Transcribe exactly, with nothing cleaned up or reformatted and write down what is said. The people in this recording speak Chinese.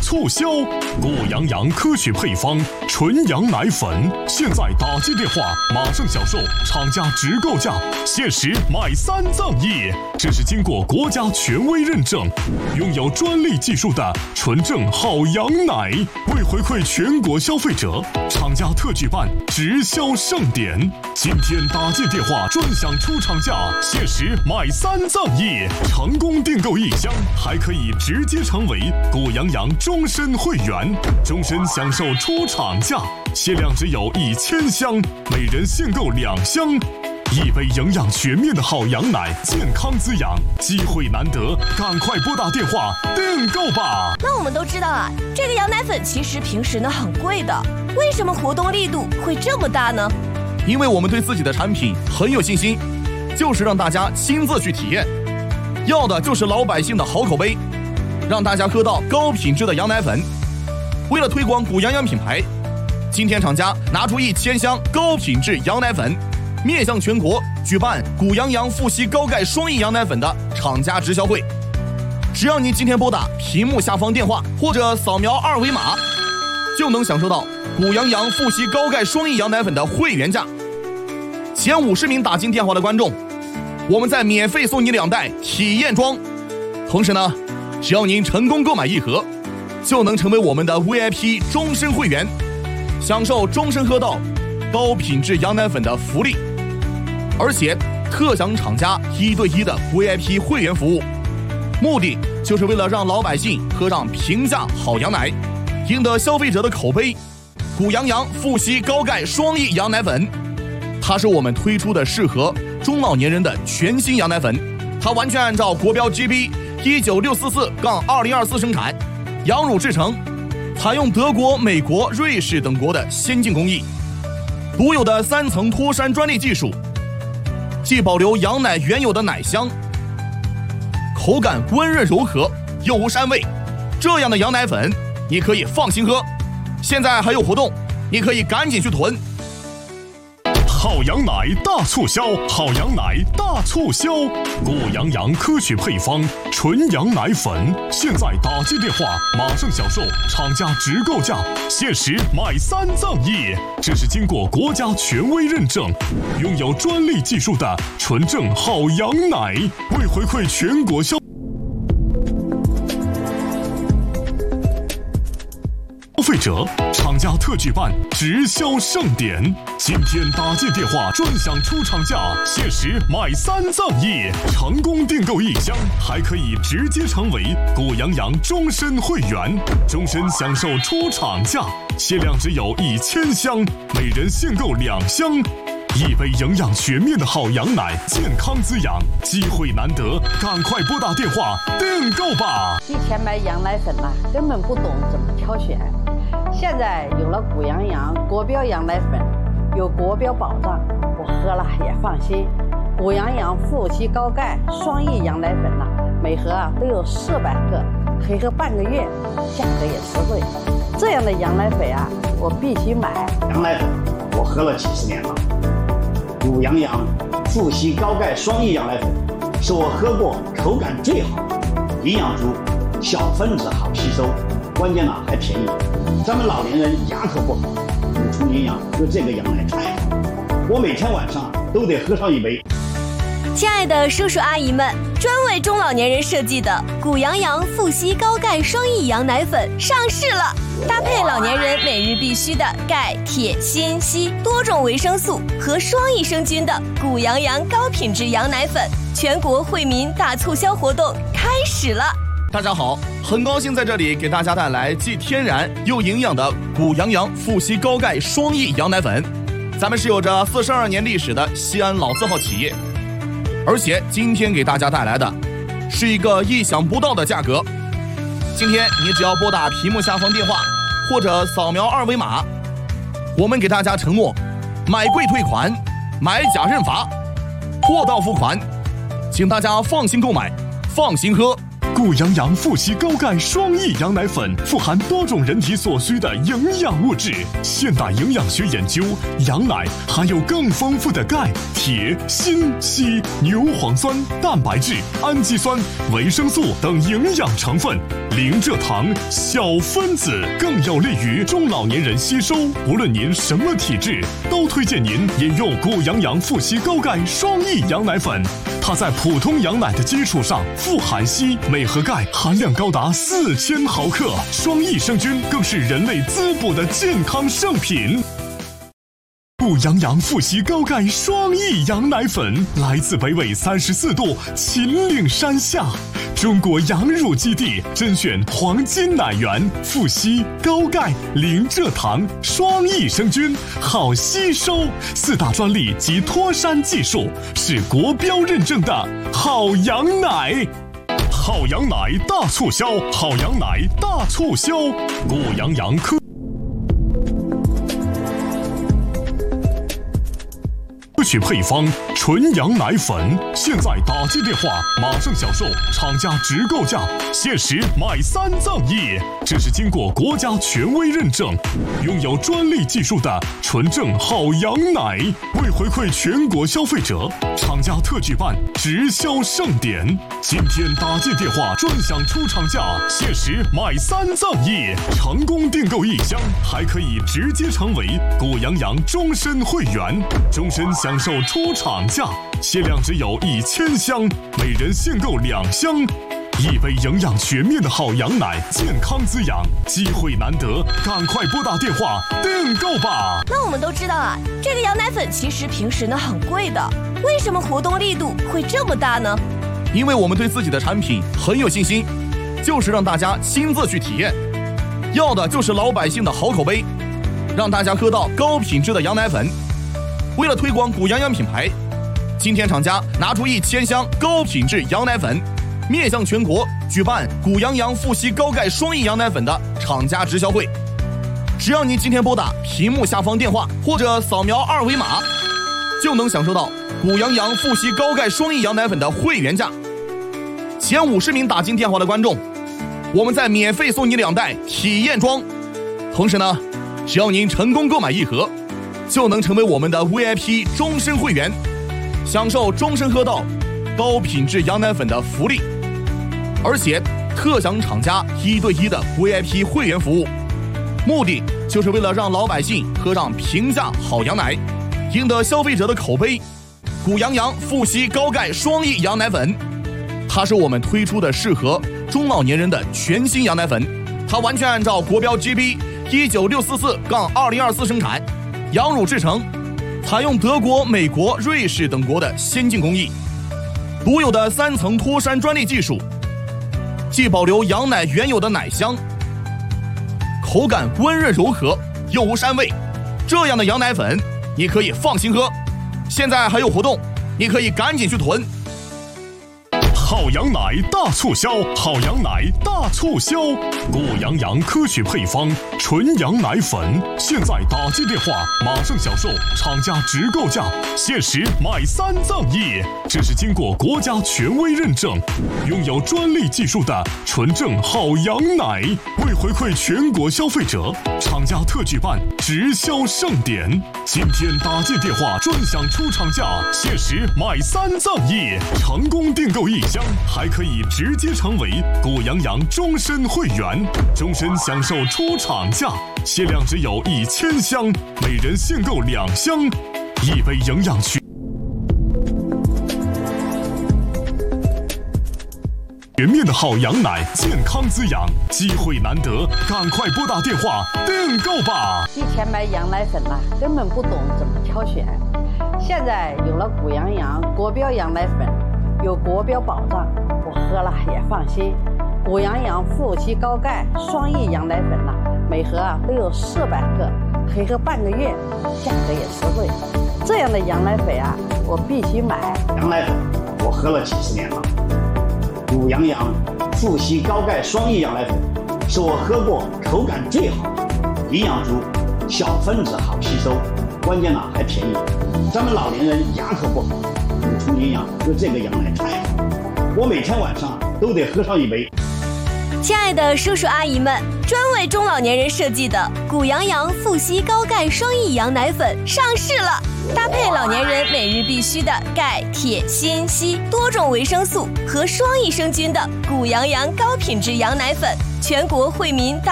促销，果阳阳科学配方纯羊奶粉，现在打进电话马上享受厂家直购价，限时买三赠一。这是经过国家权威认证，拥有专利技术的纯正好羊奶。为回馈全国消费者，厂家特举办直销盛典，今天打进电话专享出厂价，限时买三赠一，成功订购一箱还可以直接成为果阳阳终身会员，终身享受出厂价，限量只有一千箱，每人限购两箱。一杯营养全面的好羊奶，健康滋养，机会难得，赶快拨打电话订购吧。 那我们都知道啊，这个羊奶粉其实平时呢很贵的，为什么活动力度会这么大呢？ 因为我们对自己的产品很有信心，就是让大家亲自去体验，要的就是老百姓的好口碑，让大家喝到高品质的羊奶粉。为了推广果阳阳品牌，今天厂家拿出一千箱高品质羊奶粉，面向全国举办果阳阳富硒高钙双益羊奶粉的厂家直销会。只要您今天拨打屏幕下方电话或者扫描二维码，就能享受到果阳阳富硒高钙双益羊奶粉的会员价。前五十名打进电话的观众，我们再免费送你两袋体验装。同时呢，只要您成功购买一盒，就能成为我们的 V I P 终身会员，享受终身喝到高品质羊奶粉的福利。而且特享厂家一对一的 V I P 会员服务，目的就是为了让老百姓喝上平价好羊奶，赢得消费者的口碑。果阳阳富硒高钙双益羊奶粉，它是我们推出的适合中老年人的全新羊奶粉，它完全按照国标 G B 一九六四四杠二零二四生产，羊乳制成，采用德国、美国、瑞士等国的先进工艺，独有的三层脱山专利技术，既保留羊奶原有的奶香，口感温润柔和，又无膻味。这样的羊奶粉你可以放心喝。现在还有活动，你可以赶紧去囤。 好羊奶大促销，好羊奶大促销，果阳阳科学配方纯羊奶粉，现在打进电话马上享受厂家直购价，限时买三赠一。这是经过国家权威认证，拥有专利技术的纯正好羊奶。为回馈全国消消费者，厂家特举办直销盛典，今天打进电话专享出厂价，限时买三赠一，成功订购一箱还可以直接成为果阳阳终身会员，终身享受出厂价，限量只有一千箱，每人限购两箱。一杯营养全面的好羊奶，健康滋养，机会难得，赶快拨打电话订购吧。 以前买羊奶粉啊，根本不懂怎么挑选，现在有了果阳阳国标羊奶粉，有国标保障，我喝了也放心。果阳阳富硒高钙双益羊奶粉呐、啊，每盒啊都有四百克，可以喝半个月，价格也实惠。这样的羊奶粉啊，我必须买。 羊奶粉我喝了几十年了。果阳阳富硒高钙双益羊奶粉是我喝过口感最好，营养足，小分子好吸收，关键呢还便宜。咱们老年人牙口不好，补充营养喝这个羊奶太好，我每天晚上都得喝上一杯。 亲爱的叔叔阿姨们，专为中老年人设计的果阳阳富硒高钙双益羊奶粉上市了，搭配老年人每日必需的钙、铁、锌、硒多种维生素和双益生菌的果阳阳高品质羊奶粉，全国惠民大促销活动开始了。 大家好，很高兴在这里给大家带来既天然又营养的果阳阳富硒高钙双益羊奶粉。咱们是有着四十二年历史的西安老字号企业，而且今天给大家带来的是一个意想不到的价格。今天你只要拨打屏幕下方电话或者扫描二维码，我们给大家承诺买贵退款，买假认罚，货到付款，请大家放心购买，放心喝。 果谷阳阳富硒高钙双益羊奶粉富含多种人体所需的营养物质。现代营养学研究，羊奶含有更丰富的钙、铁、锌、硒、牛磺酸、蛋白质、氨基酸、维生素等营养成分，零蔗糖、小分子，更有利于中老年人吸收。无论您什么体质，都推荐您饮用谷阳阳富硒高钙双益羊奶粉。它在普通羊奶的基础上富含硒、镁和钙，含量高达四千毫克。双益生菌更是人类滋补的健康圣品。谷阳阳富硒高钙双益羊奶粉来自北纬三十四度秦岭山下，中国羊乳基地甄选黄金奶源，富硒、高钙、零蔗糖，双益生菌，好吸收，四大专利及脱山技术，是国标认证的好羊奶。好羊奶大促销，好羊奶大促销，谷阳阳科科学配方纯羊奶粉，现在打进电话马上享受厂家直购价，限时买三赠一。这是经过国家权威认证，拥有专利技术的纯正好羊奶。为回馈全国消费者，厂家特举办直销盛典，今天打进电话专享出厂价，限时买三赠一，成功订购一箱还可以直接成为谷阳阳终身会员，终身享受出厂价，限量只有一千箱，每人限购两箱。一杯营养全面的好羊奶，健康滋养，机会难得，赶快拨打电话订购吧。 那我们都知道啊，这个羊奶粉其实平时呢很贵的，为什么活动力度会这么大呢？ 因为我们对自己的产品很有信心，就是让大家亲自去体验，要的就是老百姓的好口碑，让大家喝到高品质的羊奶粉。为了推广谷阳阳品牌，今天厂家拿出一千箱高品质羊奶粉，面向全国举办谷阳阳富硒高钙双益羊奶粉的厂家直销会。只要您今天拨打屏幕下方电话或者扫描二维码，就能享受到谷阳阳富硒高钙双益羊奶粉的会员价。前五十名打进电话的观众，我们再免费送你两袋体验装。同时呢，只要您成功购买一盒，就能成为我们的 V I P 终身会员，享受终身喝到高品质羊奶粉的福利，而且特享厂家一对一的 V I P 会员服务，目的就是为了让老百姓喝上平价好羊奶，赢得消费者的口碑。谷阳阳富硒高钙双益羊奶粉，它是我们推出的适合中老年人的全新羊奶粉，它完全按照国标 G B 一九六四四杠二零二四生产，羊乳制成，采用德国、美国、瑞士等国的先进工艺，独有的三层脱山专利技术，既保留羊奶原有的奶香，口感温润柔和，又无膻味。这样的羊奶粉你可以放心喝，现在还有活动，你可以赶紧去囤。 好羊奶大促销，好羊奶大促销，谷阳阳科学配方纯羊奶粉，现在打进电话马上享受厂家直购价，限时买三赠一。这是经过国家权威认证，拥有专利技术的纯正好羊奶。为回馈全国消费者，厂家特举办直销盛典，今天打进电话专享出厂价，限时买三赠一，成功订购一箱还可以直接成为谷阳阳终身会员，终身享受出厂价，限量只有一千箱，每人限购两箱。一杯营养全全面的好羊奶，健康滋养，机会难得，赶快拨打电话订购吧。 以前买羊奶粉啊，根本不懂怎么挑选，现在有了谷阳阳国标羊奶粉，有国标保障，我喝了也放心。谷阳阳富硒高钙双益羊奶粉呢、啊，每盒啊都有四百克，可以喝半个月，价格也实惠。这样的羊奶粉啊，我必须买。 羊奶粉我喝了几十年了，谷阳阳富硒高钙双益羊奶粉是我喝过口感最好的，营养足，小分子好吸收，关键呢还便宜。咱们老年人牙口不好，补充营养，喝这个羊奶太好了。我每天晚上都得喝上一杯。 亲爱的叔叔阿姨们，专为中老年人设计的谷阳阳富硒高钙双益羊奶粉上市了，搭配老年人每日必需的钙、铁、锌、硒多种维生素和双益生菌的谷阳阳高品质羊奶粉，全国惠民大